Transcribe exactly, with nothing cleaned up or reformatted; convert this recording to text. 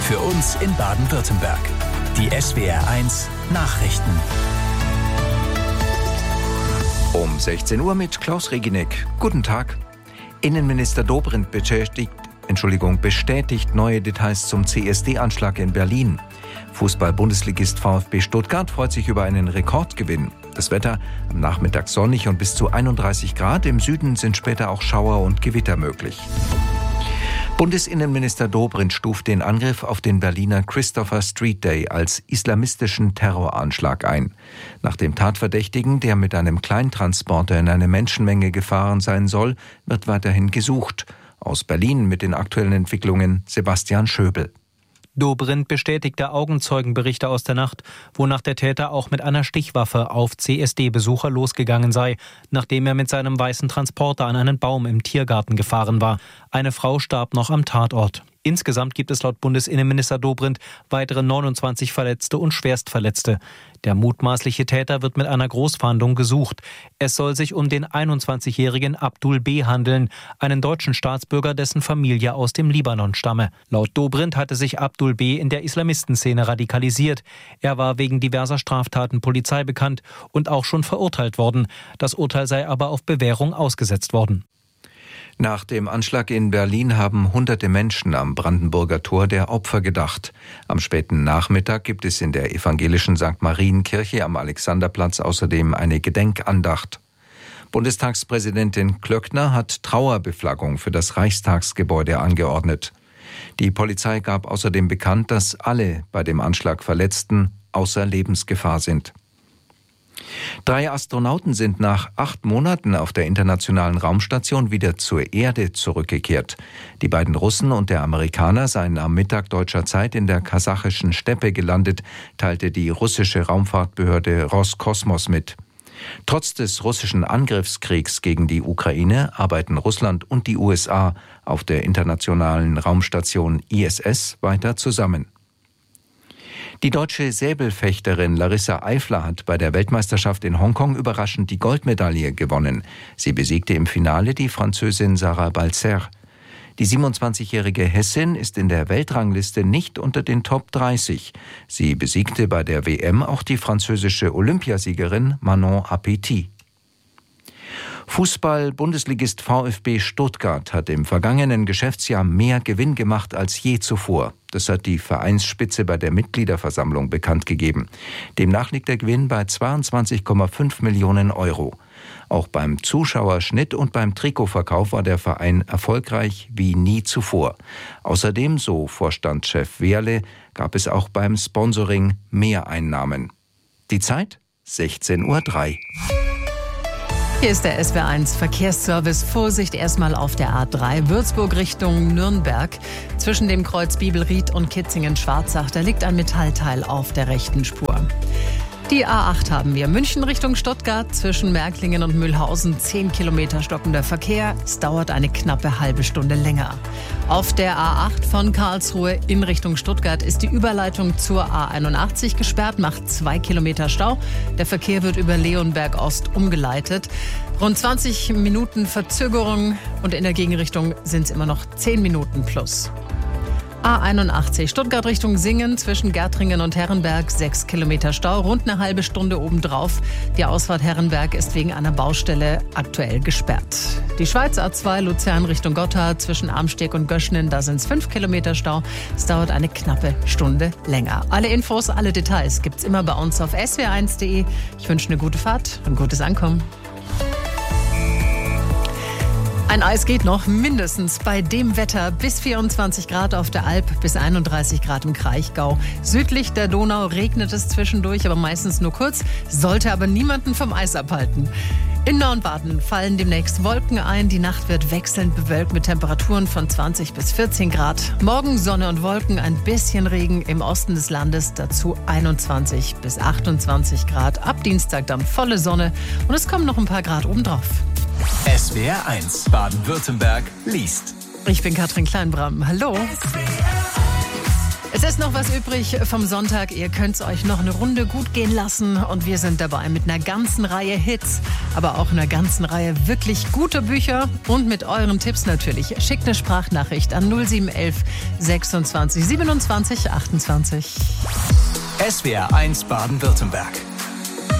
Für uns in Baden-Württemberg. Die S W R eins Nachrichten. Um sechzehn Uhr mit Klaus Reginek. Guten Tag. Innenminister Dobrindt bestätigt, Entschuldigung, bestätigt neue Details zum C S D-Anschlag in Berlin. Fußball-Bundesligist VfB Stuttgart freut sich über einen Rekordgewinn. Das Wetter am Nachmittag sonnig und bis zu einunddreißig Grad. Im Süden sind später auch Schauer und Gewitter möglich. Bundesinnenminister Dobrindt stuft den Angriff auf den Berliner Christopher Street Day als islamistischen Terroranschlag ein. Nach dem Tatverdächtigen, der mit einem Kleintransporter in eine Menschenmenge gefahren sein soll, wird weiterhin gesucht. Aus Berlin mit den aktuellen Entwicklungen Sebastian Schöbel. Dobrindt bestätigte Augenzeugenberichte aus der Nacht, wonach der Täter auch mit einer Stichwaffe auf C S D-Besucher losgegangen sei, nachdem er mit seinem weißen Transporter an einen Baum im Tiergarten gefahren war. Eine Frau starb noch am Tatort. Insgesamt gibt es laut Bundesinnenminister Dobrindt weitere neunundzwanzig Verletzte und Schwerstverletzte. Der mutmaßliche Täter wird mit einer Großfahndung gesucht. Es soll sich um den einundzwanzigjährigen Abdul B. handeln, einen deutschen Staatsbürger, dessen Familie aus dem Libanon stamme. Laut Dobrindt hatte sich Abdul B. in der Islamistenszene radikalisiert. Er war wegen diverser Straftaten Polizei bekannt und auch schon verurteilt worden. Das Urteil sei aber auf Bewährung ausgesetzt worden. Nach dem Anschlag in Berlin haben hunderte Menschen am Brandenburger Tor der Opfer gedacht. Am späten Nachmittag gibt es in der evangelischen Sankt Marienkirche am Alexanderplatz außerdem eine Gedenkandacht. Bundestagspräsidentin Klöckner hat Trauerbeflaggung für das Reichstagsgebäude angeordnet. Die Polizei gab außerdem bekannt, dass alle bei dem Anschlag Verletzten außer Lebensgefahr sind. Drei Astronauten sind nach acht Monaten auf der internationalen Raumstation wieder zur Erde zurückgekehrt. Die beiden Russen und der Amerikaner seien am Mittag deutscher Zeit in der kasachischen Steppe gelandet, teilte die russische Raumfahrtbehörde Roskosmos mit. Trotz des russischen Angriffskriegs gegen die Ukraine arbeiten Russland und die U S A auf der internationalen Raumstation I S S weiter zusammen. Die deutsche Säbelfechterin Larissa Eifler hat bei der Weltmeisterschaft in Hongkong überraschend die Goldmedaille gewonnen. Sie besiegte im Finale die Französin Sarah Balzer. Die siebenundzwanzigjährige Hessin ist in der Weltrangliste nicht unter den Top dreißig. Sie besiegte bei der W M auch die französische Olympiasiegerin Manon Appetit. Fußball-Bundesligist VfB Stuttgart hat im vergangenen Geschäftsjahr mehr Gewinn gemacht als je zuvor. Das hat die Vereinsspitze bei der Mitgliederversammlung bekannt gegeben. Demnach liegt der Gewinn bei zweiundzwanzig Komma fünf Millionen Euro. Auch beim Zuschauerschnitt und beim Trikotverkauf war der Verein erfolgreich wie nie zuvor. Außerdem, so Vorstandschef Wehrle, gab es auch beim Sponsoring mehr Einnahmen. Die Zeit? sechzehn Uhr drei. Hier ist der S W R eins Verkehrsservice. Vorsicht erstmal auf der A drei, Würzburg Richtung Nürnberg. Zwischen dem Kreuz Bibelried und Kitzingen-Schwarzach, da liegt ein Metallteil auf der rechten Spur. Die A acht haben wir. München Richtung Stuttgart, zwischen Märklingen und Mühlhausen zehn Kilometer stockender Verkehr. Es dauert eine knappe halbe Stunde länger. Auf der A acht von Karlsruhe in Richtung Stuttgart ist die Überleitung zur A einundachtzig gesperrt, macht zwei Kilometer Stau. Der Verkehr wird über Leonberg Ost umgeleitet. Rund zwanzig Minuten Verzögerung und in der Gegenrichtung sind es immer noch zehn Minuten plus. A einundachtzig Stuttgart Richtung Singen, zwischen Gärtringen und Herrenberg sechs Kilometer Stau, rund eine halbe Stunde obendrauf. Die Ausfahrt Herrenberg ist wegen einer Baustelle aktuell gesperrt. Die Schweiz A zwei Luzern Richtung Gotthard, zwischen Amsteg und Göschnen, da sind es fünf Kilometer Stau. Es dauert eine knappe Stunde länger. Alle Infos, alle Details gibt's immer bei uns auf S W R eins punkt de. Ich wünsche eine gute Fahrt und gutes Ankommen. Ein Eis geht noch, mindestens bei dem Wetter, bis vierundzwanzig Grad auf der Alp, bis einunddreißig Grad im Kraichgau. Südlich der Donau regnet es zwischendurch, aber meistens nur kurz, sollte aber niemanden vom Eis abhalten. In Nordbaden fallen demnächst Wolken ein. Die Nacht wird wechselnd bewölkt mit Temperaturen von zwanzig bis vierzehn Grad. Morgen Sonne und Wolken, ein bisschen Regen im Osten des Landes, dazu einundzwanzig bis achtundzwanzig Grad. Ab Dienstag dann volle Sonne und es kommen noch ein paar Grad obendrauf. S W R eins Baden-Württemberg liest. Ich bin Katrin Kleinbram. Hallo. Es ist noch was übrig vom Sonntag. Ihr könnt es euch noch eine Runde gut gehen lassen. Und wir sind dabei mit einer ganzen Reihe Hits, aber auch einer ganzen Reihe wirklich guter Bücher und mit euren Tipps natürlich. Schickt eine Sprachnachricht an null sieben eins eins sechsundzwanzig siebenundzwanzig achtundzwanzig. S W R eins Baden-Württemberg.